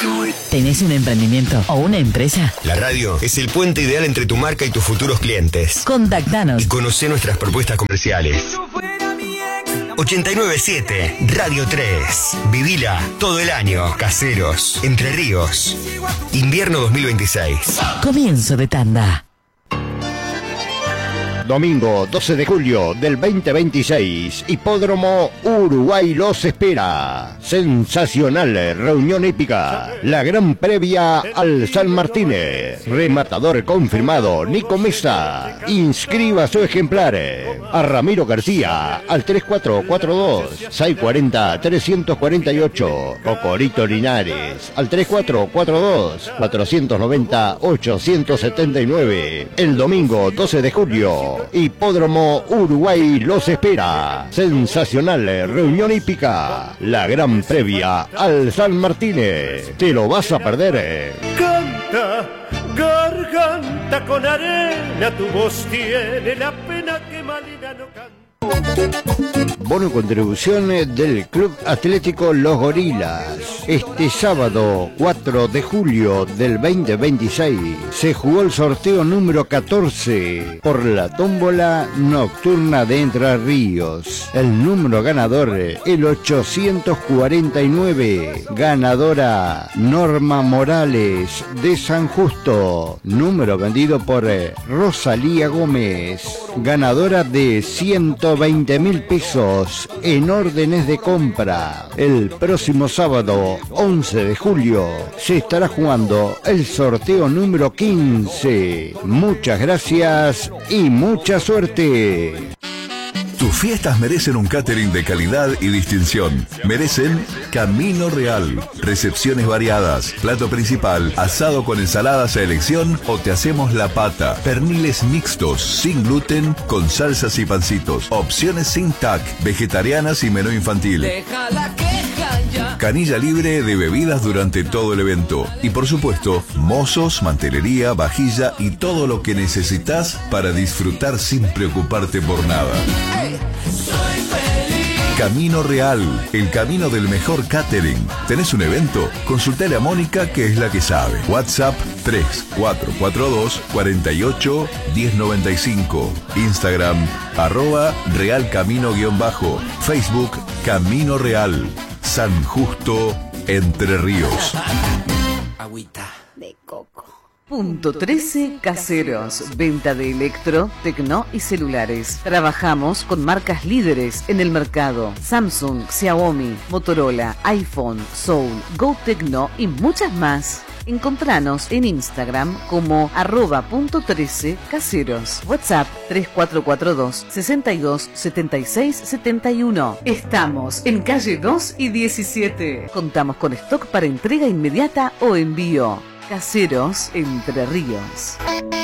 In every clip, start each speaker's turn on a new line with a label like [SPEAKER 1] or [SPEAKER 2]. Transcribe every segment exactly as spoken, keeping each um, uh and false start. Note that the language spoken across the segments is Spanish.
[SPEAKER 1] ¿Tenés un emprendimiento o una empresa?
[SPEAKER 2] La radio es el puente ideal entre tu marca y tus futuros clientes.
[SPEAKER 1] Contactanos
[SPEAKER 2] Y conocé nuestras propuestas comerciales. ochenta y nueve siete Radio tres. Vivila todo el año. Caseros, Entre Ríos. Invierno dos mil veintiséis.
[SPEAKER 1] Comienzo de tanda.
[SPEAKER 3] Domingo doce de julio del veinte veintiséis, Hipódromo Uruguay los espera. Sensacional reunión épica. La gran previa al San Martínez. Rematador confirmado, Nico Mesa. Inscriba su ejemplar. A Ramiro García al tres cuatro cuatro dos, seis cuatro cero, tres cuatro ocho. Cocorito Linares al tres cuatro cuatro dos, cuatro nueve cero, ocho siete nueve. El domingo doce de julio. Hipódromo Uruguay los espera. Sensacional reunión hípica. La gran previa al San Martínez. ¿Te lo vas a perder?
[SPEAKER 4] Canta, garganta con arena, tu voz tiene la pena que Malina no canta.
[SPEAKER 3] Bono contribución del Club Atlético Los Gorilas. Este sábado cuatro de julio del veinte veintiséis se jugó el sorteo número catorce por la tómbola nocturna de Entre Ríos. El número ganador, el ochocientos cuarenta y nueve. Ganadora Norma Morales de San Justo. Número vendido por Rosalía Gómez. Ganadora de ciento veinte mil pesos en órdenes de compra. El próximo sábado once de julio se estará jugando el sorteo número quince. Muchas gracias y mucha suerte.
[SPEAKER 5] Tus fiestas merecen un catering de calidad y distinción. Merecen Camino Real. Recepciones variadas, plato principal, asado con ensaladas a elección o te hacemos la pata. Perniles mixtos, sin gluten, con salsas y pancitos. Opciones sin T A C, vegetarianas y menú infantil.
[SPEAKER 6] Deja la queja ya.
[SPEAKER 5] Canilla libre de bebidas durante todo el evento. Y por supuesto, mozos, mantelería, vajilla y todo lo que necesitas para disfrutar sin preocuparte por nada.
[SPEAKER 6] Soy feliz.
[SPEAKER 5] Camino Real, el camino del mejor catering. ¿Tenés un evento? Consultale a Mónica, que es la que sabe. WhatsApp tres cuatro cuatro dos, cuatro ocho, uno cero nueve cinco. Instagram, arroba Real Camino guión bajo. Facebook, Camino Real. San Justo, Entre Ríos.
[SPEAKER 6] Agüita
[SPEAKER 7] de coco.
[SPEAKER 8] Punto trece Caseros. Venta de electro, tecno y celulares. Trabajamos con marcas líderes en el mercado: Samsung, Xiaomi, Motorola, iPhone, Soul, Go Tecno y muchas más. Encontranos en Instagram como arroba punto trece caseros. WhatsApp tres cuatro cuatro dos, sesenta y dos, setenta y seis, setenta y uno. Estamos en calle dos y diecisiete. Contamos con stock para entrega inmediata o envío. Caseros, Entre Ríos.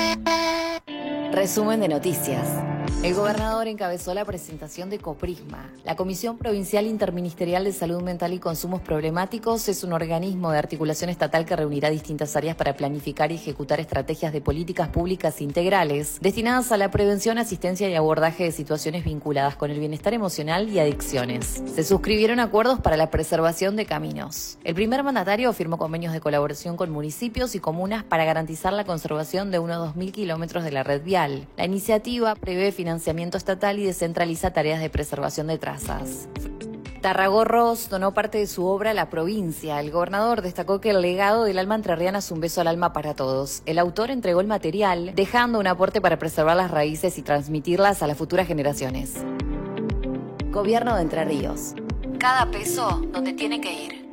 [SPEAKER 7] Resumen de noticias. El gobernador encabezó la presentación de Coprisma. La Comisión Provincial Interministerial de Salud Mental y Consumos Problemáticos es un organismo de articulación estatal que reunirá distintas áreas para planificar y ejecutar estrategias de políticas públicas integrales destinadas a la prevención, asistencia y abordaje de situaciones vinculadas con el bienestar emocional y adicciones. Se suscribieron acuerdos para la preservación de caminos. El primer mandatario firmó convenios de colaboración con municipios y comunas para garantizar la conservación de unos dos mil kilómetros de la red vial. La iniciativa prevé financiamiento estatal y descentraliza tareas de preservación de trazas. Tarragorros donó parte de su obra a la provincia. El gobernador destacó que el legado del alma entrerriana es un beso al alma para todos. El autor entregó el material, dejando un aporte para preservar las raíces y transmitirlas a las futuras generaciones. Gobierno de Entre Ríos. Cada peso donde tiene que ir.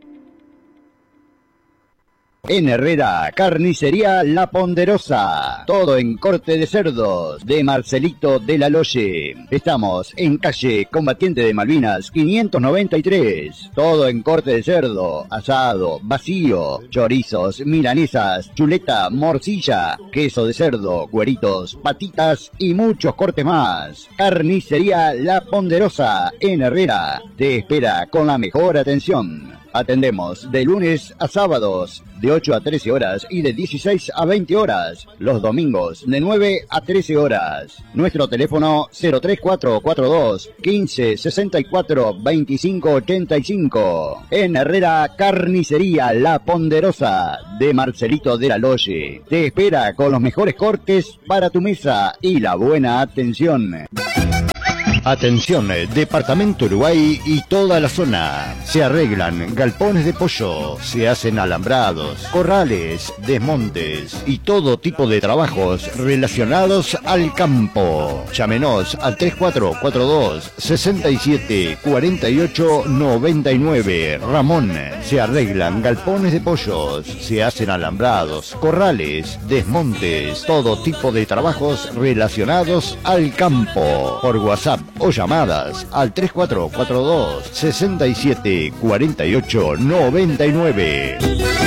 [SPEAKER 3] En Herrera, Carnicería La Ponderosa. Todo en corte de cerdos, de Marcelito de la Loye. Estamos en calle Combatiente de Malvinas, quinientos noventa y tres. Todo en corte de cerdo, asado, vacío, chorizos, milanesas, chuleta, morcilla, queso de cerdo, cueritos, patitas y muchos cortes más. Carnicería La Ponderosa, en Herrera. Te espera con la mejor atención. Atendemos de lunes a sábados, de ocho a trece horas y de dieciséis a veinte horas. Los domingos, de nueve a trece horas. Nuestro teléfono cero tres cuatro cuatro dos, quince, sesenta y cuatro, veinticinco, ochenta y cinco. En Herrera, Carnicería La Ponderosa, de Marcelito de la Loye. Te espera con los mejores cortes para tu mesa y la buena atención. Atención, Departamento Uruguay y toda la zona. Se arreglan galpones de pollo, se hacen alambrados, corrales, desmontes y todo tipo de trabajos relacionados al campo. Llámenos al tres cuatro cuatro dos, sesenta y siete, cuarenta y ocho, noventa y nueve. Ramón, se arreglan galpones de pollos, se hacen alambrados, corrales, desmontes, todo tipo de trabajos relacionados al campo. Por WhatsApp o llamadas al tres cuatro cuatro dos, sesenta y siete, cuarenta y ocho, noventa y nueve.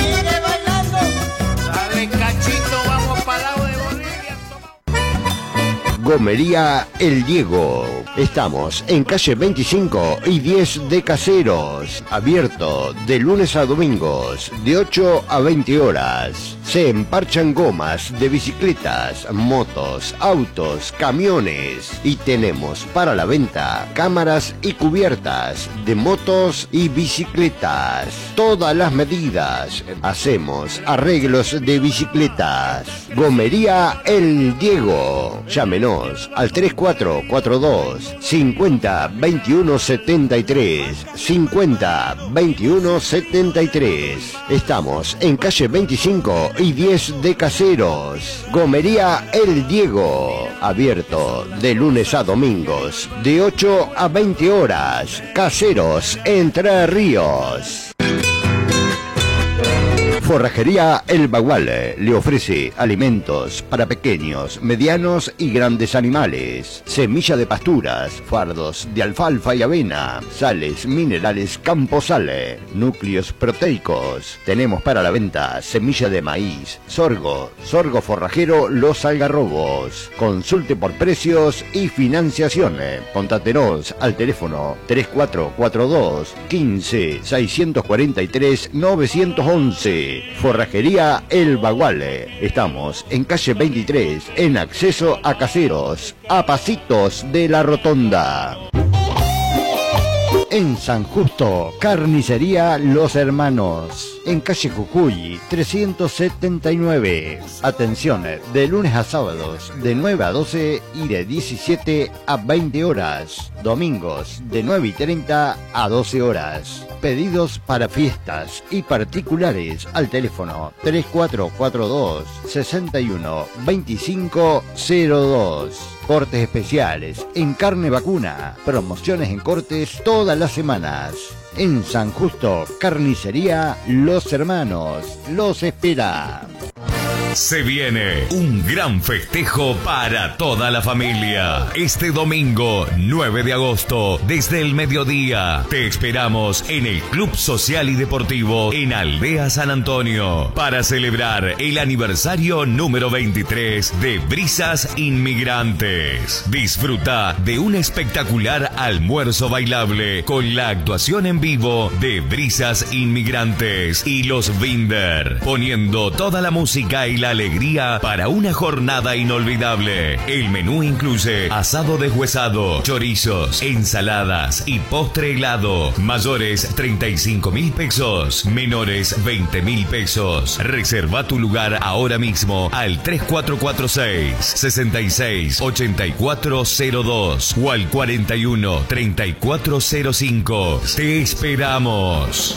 [SPEAKER 3] Gomería El Diego. Estamos en calle veinticinco y diez de Caseros. Abierto de lunes a domingos, de ocho a veinte horas. Se emparchan gomas de bicicletas, motos, autos, camiones. Y tenemos para la venta cámaras y cubiertas de motos y bicicletas. Todas las medidas. Hacemos arreglos de bicicletas. Gomería El Diego. Llámenos al tres cuatro cuatro dos, cincuenta, veintiuno, setenta y tres, cincuenta, veintiuno, setenta y tres. Estamos en calle veinticinco y diez de Caseros. Gomería El Diego. Abierto de lunes a domingos, de ocho a veinte horas. Caseros, Entre Ríos. Forrajería El Bagual le ofrece alimentos para pequeños, medianos y grandes animales, semilla de pasturas, fardos de alfalfa y avena, sales minerales Camposale, núcleos proteicos. Tenemos para la venta semilla de maíz, sorgo, sorgo forrajero Los Algarrobos. Consulte por precios y financiación. Contáctenos al teléfono tres cuatro cuatro dos, quince, seiscientos cuarenta y tres, novecientos once. Forrajería El Bagual. Estamos en calle veintitrés, en acceso a Caseros, a pasitos de la rotonda. En San Justo, Carnicería Los Hermanos. En calle Jujuy, trescientos setenta y nueve. Atención, de lunes a sábados, de nueve a doce y de diecisiete a veinte horas. Domingos, de nueve y treinta a doce horas. Pedidos para fiestas y particulares al teléfono tres cuatro cuatro dos, sesenta y uno, veinticinco cero dos. Cortes especiales en carne vacuna. Promociones en cortes todas las semanas. En San Justo, Carnicería Los Hermanos. Los espera.
[SPEAKER 9] Se viene un gran festejo para toda la familia. Este domingo, nueve de agosto, desde el mediodía, te esperamos en el Club Social y Deportivo en Aldea San Antonio para celebrar el aniversario número veintitrés de Brisas Inmigrantes. Disfruta de un espectacular almuerzo bailable con la actuación en vivo de Brisas Inmigrantes y los Binder, poniendo toda la música y la alegría para una jornada inolvidable. El menú incluye asado deshuesado, chorizos, ensaladas y postre helado. Mayores treinta y cinco mil pesos, menores veinte mil pesos. Reserva tu lugar ahora mismo al tres cuatro cuatro seis, seis seis, ocho cuatro cero dos o al cuarenta y uno, treinta y cuatro cero cinco. Te esperamos.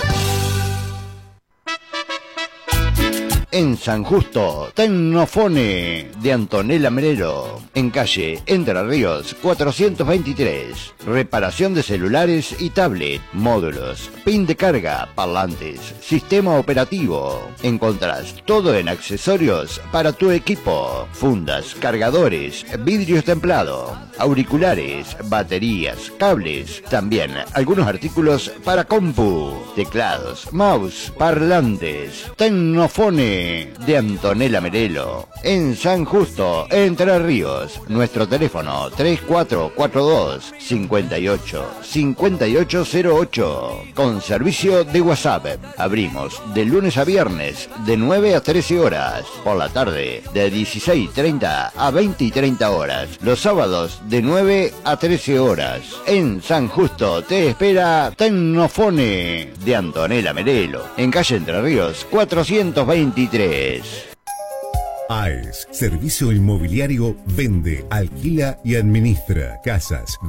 [SPEAKER 3] En San Justo, Tecnofone de Antonella Merero. En calle Entre Ríos cuatrocientos veintitrés. Reparación de celulares y tablet, módulos, pin de carga, parlantes, sistema operativo. Encontrás todo en accesorios para tu equipo. Fundas, cargadores, vidrios templados. auriculares, baterías, cables, también algunos artículos para compu, teclados, mouse, parlantes. Tecnofone de Antonella Merelo, en San Justo, Entre Ríos. Nuestro teléfono tres cuatro cuatro dos, cinco ocho, cinco ocho cero ocho, con servicio de WhatsApp. Abrimos de lunes a viernes de nueve a trece horas, por la tarde de dieciséis y treinta a veinte y treinta horas, los sábados de nueve a trece horas. En San Justo te espera Tecnofone de Antonella Merelo, en calle Entre Ríos cuatrocientos veintitrés.
[SPEAKER 10] A E S, Servicio Inmobiliario, vende, alquila y administra casas,